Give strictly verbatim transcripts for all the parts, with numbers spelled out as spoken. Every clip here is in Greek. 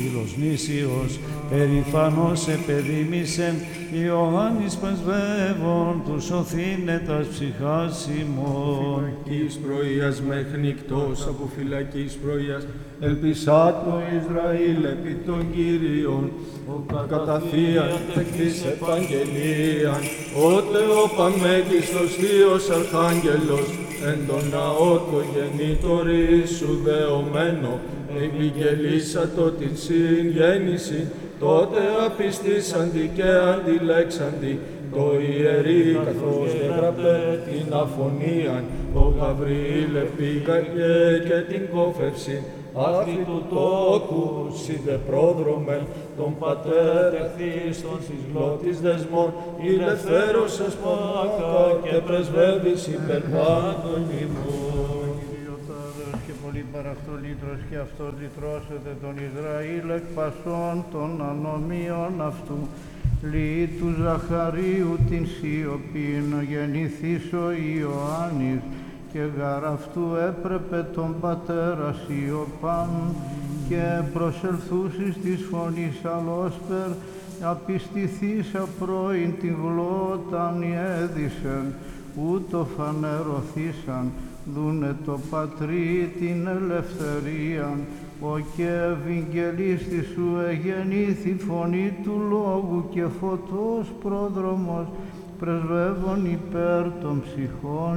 φίλος νήσιος, περηφανός επεδήμησεν, Ιωάννης πρεσβεύων, του σωθήνετας ψυχάς ημών. Φυλακής πρωίας μέχρι νυκτός από φυλακής πρωίας, ελπισά το Ισραήλ επί των Κύριων, κατά θεία τεκτής επαγγελίαν, ότε ο πανμέγιστος Θείος Αρχάγγελος, εν τον ναό το γεννήτωρη σου δεωμένο, επικελήσατο την συγγέννηση, τότε απιστήσαντι και αντιλέξαντι, το ιερεί καθώς έγραπε την αφωνίαν, ο Γαβριήλ επίκαγε και την κόφευση, άθη του τόκου συντεπρόδρομεν, τον πατέρ εχθίστον της γλώτης δεσμών, ηλευθέρωσες πάκα και πρεσβεύεις υπερ πάντων ημών. Κυριοτάδος και πολύ παραυτό λύτρος και αυτός λυτρώσετε τον Ισραήλ εκ πασών των ανομίων αυτού. Λυή του Ζαχαρίου την σιωπήν γεννηθείς ο Ιωάννης, και γαρ αυτού έπρεπε τον πατέρα σιωπάν, και προσελθούσις της φωνής αλόσπερ, απιστηθείς απρώην την γλώταν έδισεν, ούτω φανερωθήσαν, δούνε το πατρί την ελευθερίαν, ο και ευηγγελίστη σου εγεννήθη φωνή του λόγου και φωτός πρόδρομος, πρεσβεύων υπέρ των ψυχών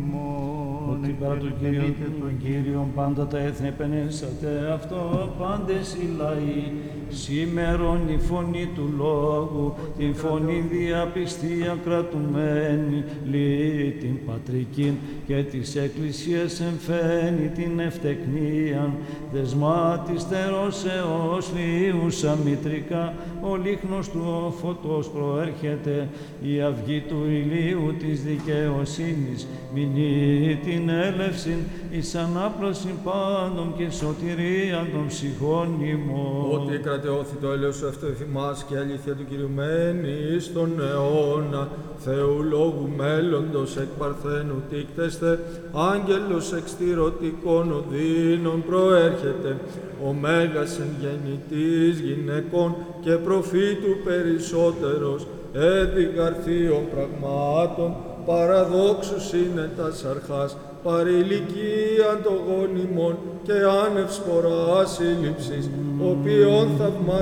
ημών. Ότι παρά τον Κύριον, τον Κύριον πάντα τα έθνη επενέσατε, αυτό πάντες οι λαοί. Σήμερον η φωνή του λόγου, την φωνή διαπιστία κρατουμένη, λύει την πατρικήν και της Εκκλησίας εμφαίνει την ευτεκνίαν, δεσμά της τερώσεως λίουσα μητρικά, ο λίχνος του ο φωτός προέρχεται, η αυγή του ηλίου της δικαιοσύνης, μηνύει την έλευσιν, εις ανάπλαση πάντων και σωτηρία των ψυχών ημών. Ότι κρατεώθη το έλεος σου ευτεθυμάς και αλήθεια του κυριωμένη εις τον αιώνα, Θεού λόγου μέλλοντος εκ παρθένου τίκτεστε, άγγελος εξτηρωτικών οδύνων προέρχεται, ο μέγας εν γεννητής γυναικών και προφήτου περισσότερος, έδιγαρθείων πραγμάτων, παραδόξους είναι τας αρχάς, παρηλικίαν των γόνιμων και άνευ σποράς σύλληψης, οποίον θαυμάζεται